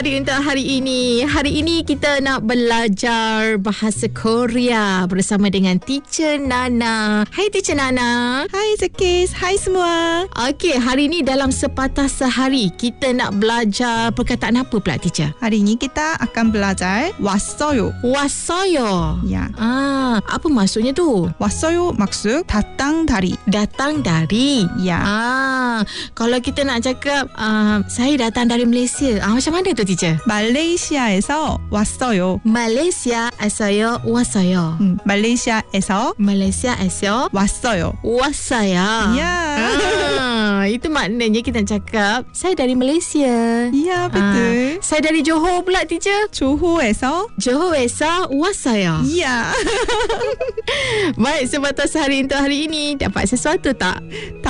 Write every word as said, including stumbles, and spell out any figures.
Untuk hari ini, hari ini kita nak belajar bahasa Korea bersama dengan Teacher Nana. Hai Teacher Nana. Hai Zakis, hai semua. Okey, hari ini dalam sepatah sehari kita nak belajar perkataan apa pula Teacher? Hari ini kita akan belajar 왔어요. 왔어요. Ya. Ah, apa maksudnya tu? 왔어요 maksud datang dari. Datang dari. Ya. Ah, kalau kita nak cakap uh, saya datang dari Malaysia. Ah, macam mana tu Teacher? 말레이시아에서 왔어요. 말레이시아에서요 왔어요. 음, 말레이시아에서 말레이시아에서 왔어요. 왔어요. Ya. Ah, itu maknanya kita cakap saya dari Malaysia. Ya, betul. Ah, saya dari Johor pula Teacher. 조호에서 Johor에서 왔어요. Ya. Baik, sebatas hari untuk hari ini dapat sesuatu tak?